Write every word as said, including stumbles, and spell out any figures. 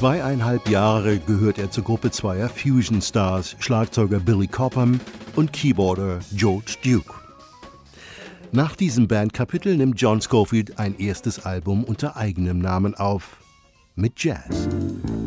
Zweieinhalb Jahre gehört er zur Gruppe zweier Fusion Stars, Schlagzeuger Billy Cobham und Keyboarder George Duke. Nach diesem Bandkapitel nimmt John Scofield ein erstes Album unter eigenem Namen auf, mit Jazz.